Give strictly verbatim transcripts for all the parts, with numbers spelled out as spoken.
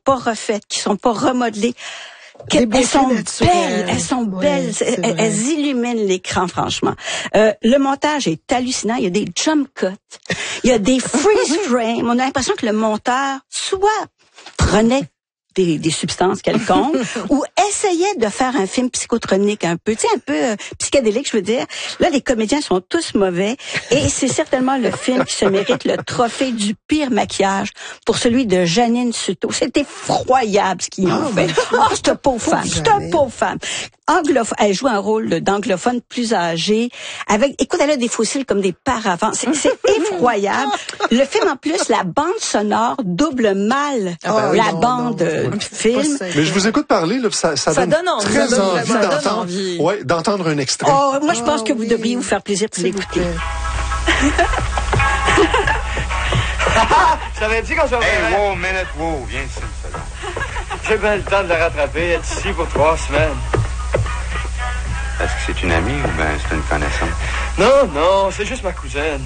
pas refaites, qui sont pas remodelées. Elles sont belles, elles sont belles, oui, elles, elles illuminent l'écran, franchement. Euh, le montage est hallucinant, il y a des jump cuts, il y a des freeze frames, on a l'impression que le monteur soit prenait Des, des substances quelconques, ou essayait de faire un film psychotronique un peu, tu sais, un peu euh, psychédélique, je veux dire. Là, les comédiens sont tous mauvais, et c'est certainement le film qui se mérite le trophée du pire maquillage pour celui de Janine Suto. C'est effroyable ce qu'ils ont oh, fait. Oh, cette pauvre femme, cette pauvre femme. Anglophone, elle joue un rôle d'anglophone plus âgé, avec, écoute, elle a des fossiles comme des paravents. C'est, c'est effroyable. Le film, en plus, la bande sonore double mal oh, la oui, non, bande non, du film. Mais je vous écoute parler, là, ça, ça, ça donne, donne envie, très ça donne, envie ça d'entendre, donne envie. Ouais, d'entendre un extrait. Oh, moi, je pense oh, que vous oui. devriez vous faire plaisir pour l'écouter. J'avais dit qu'on se reverrait. Hey, wow, minute, wow, viens ici, ça. J'ai bien le temps de la rattraper, être ici pour trois semaines. Est-ce que c'est une amie ou bien c'est une connaissance? Non, non, c'est juste ma cousine.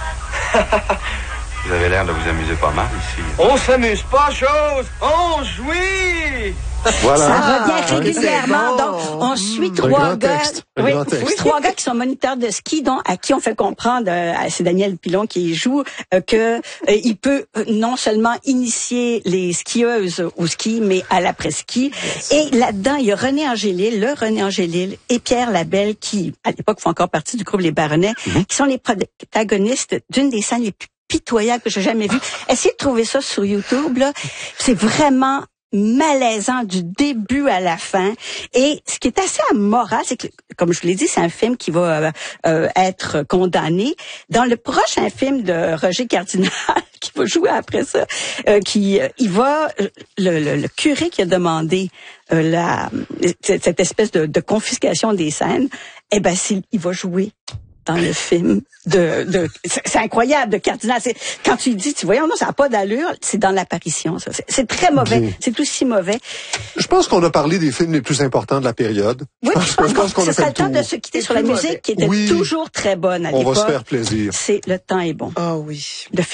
Vous avez l'air de vous amuser pas mal ici. On s'amuse pas, chose, on jouit! Voilà. Ça revient régulièrement. Donc, on suit trois gars. Oui, oui, trois gars qui sont moniteurs de ski, dont à qui on fait comprendre, euh, c'est Daniel Pilon qui joue, euh, que euh, il peut euh, non seulement initier les skieuses au ski, mais à l'après-ski. Yes. Et là-dedans, il y a René Angélil, le René Angélil et Pierre Labelle, qui, à l'époque, font encore partie du groupe Les Baronnets, mm-hmm. qui sont les protagonistes d'une des scènes les plus pitoyables que j'ai jamais vues. Essayez de trouver ça sur YouTube, là. C'est vraiment malaisant du début à la fin. Et ce qui est assez amoral, c'est que, comme je vous l'ai dit, c'est un film qui va euh, être condamné. Dans le prochain film de Roger Cardinal, qui va jouer après ça, euh, qui euh, il va le, le, le curé qui a demandé euh, la cette espèce de, de confiscation des scènes, eh ben il va jouer dans le film de, de c'est, c'est incroyable de Cardinal. C'est, quand tu dis, tu vois, non, ça n'a pas d'allure, c'est dans l'apparition, ça. C'est, c'est très mauvais. Bien. C'est aussi mauvais. Je pense qu'on a parlé des films les plus importants de la période. Oui, je pense, je pense, je pense qu'on a fait le temps de se quitter sur la musique mauvais. qui était oui, toujours très bonne à on l'époque. On va se faire plaisir. C'est Le temps est bon. Ah oh, oui. Le